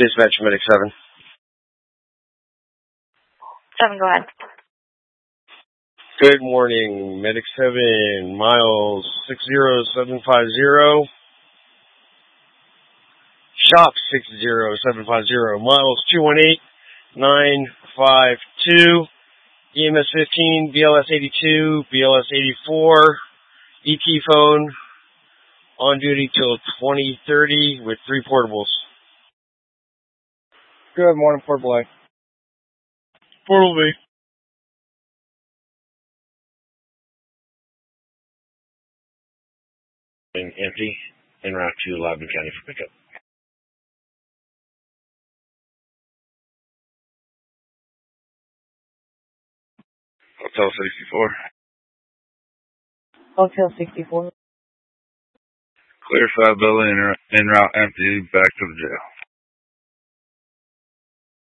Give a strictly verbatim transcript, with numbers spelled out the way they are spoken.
Dispatch, Medic seven. seven, go ahead. Good morning, Medic seven, miles six zero seven five zero. Shop six zero seven five zero, miles two one eight nine five two. E M S fifteen, B L S eighty-two, B L S eighty-four, E T phone, on duty till twenty thirty with three portables. Good morning, Portable A. Portable B. Empty, en route to Loudon County for pickup. Hotel sixty-four. Hotel sixty-four. Clear side building, en route empty, back to the jail.